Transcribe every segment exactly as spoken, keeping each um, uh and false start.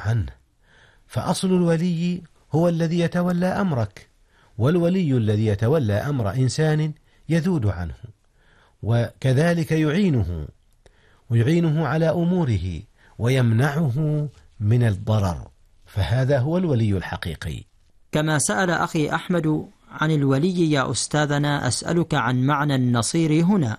عنه. فأصل الولي هو الذي يتولى أمرك، والولي الذي يتولى أمر إنسان يذود عنه، وكذلك يعينه ويعينه على أموره ويمنعه من الضرر، فهذا هو الولي الحقيقي. كما سأل أخي أحمد عن الولي يا أستاذنا، أسألك عن معنى النصير هنا.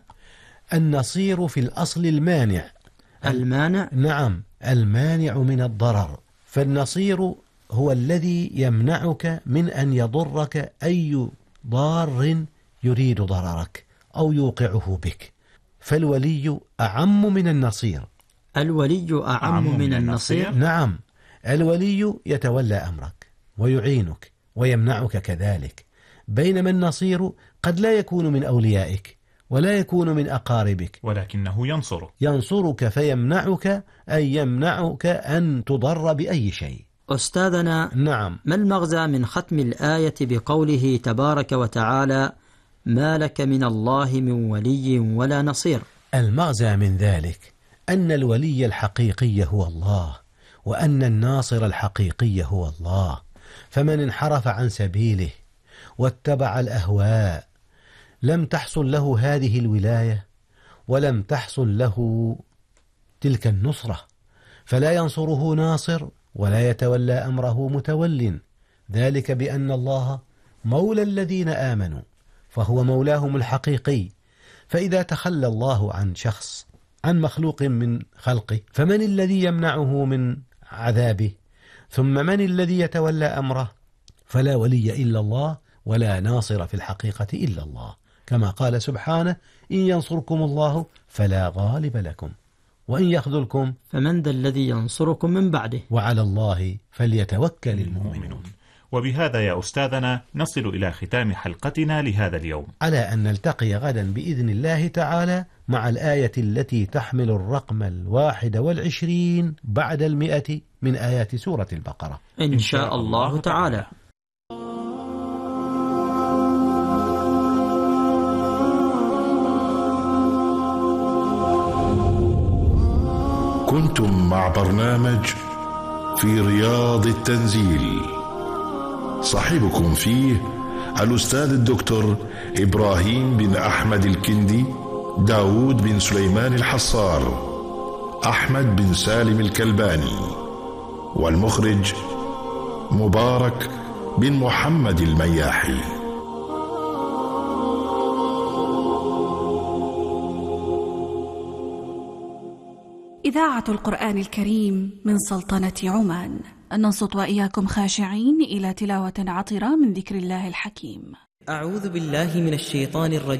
النصير في الأصل المانع. المانع؟ نعم، المانع من الضرر. فالنصير هو الذي يمنعك من أن يضرك أي ضار يريد ضررك أو يوقعه بك، فالولي أعم من النصير. الولي أعم من النصير؟ نعم، الولي يتولى أمرك ويعينك ويمنعك كذلك، بينما النصير قد لا يكون من أوليائك ولا يكون من أقاربك، ولكنه ينصرك ينصرك فيمنعك، أي يمنعك أن تضر بأي شيء. أستاذنا، نعم، ما المغزى من ختم الآية بقوله تبارك وتعالى ما لك من الله من ولي ولا نصير؟ المغزى من ذلك أن الولي الحقيقي هو الله، وأن الناصر الحقيقي هو الله، فمن انحرف عن سبيله واتبع الأهواء لم تحصل له هذه الولاية ولم تحصل له تلك النصرة، فلا ينصره ناصر ولا يتولى أمره متول، ذلك بأن الله مولى الذين آمنوا فهو مولاهم الحقيقي. فإذا تخلى الله عن شخص، عن مخلوق من خلقه، فمن الذي يمنعه من عذابه؟ ثم من الذي يتولى أمره؟ فلا ولي إلا الله ولا ناصر في الحقيقة إلا الله، كما قال سبحانه إن ينصركم الله فلا غالب لكم وإن يخذلكم فمن ذا الذي ينصركم من بعده وعلى الله فليتوكل المؤمنون. وبهذا يا أستاذنا نصل إلى ختام حلقتنا لهذا اليوم، على أن نلتقي غدا بإذن الله تعالى مع الآية التي تحمل الرقم الواحد والعشرين بعد المئة من آيات سورة البقرة إن شاء الله تعالى. كنتم مع برنامج في رياض التنزيل، صاحبكم فيه الأستاذ الدكتور إبراهيم بن أحمد الكندي، داود بن سليمان الحصار، أحمد بن سالم الكلباني، والمخرج مبارك بن محمد المياحي. إذاعة القرآن الكريم من سلطنة عمان، ننصت وإياكم خاشعين إلى تلاوة عطرة من ذكر الله الحكيم. أعوذ بالله من الشيطان الرجيم.